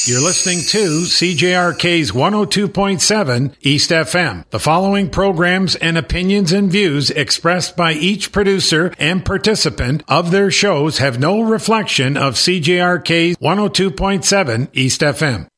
You're listening to CJRK's 102.7 East FM. The following programs and opinions and views expressed by each producer and participant of their shows have no reflection of CJRK's 102.7 East FM.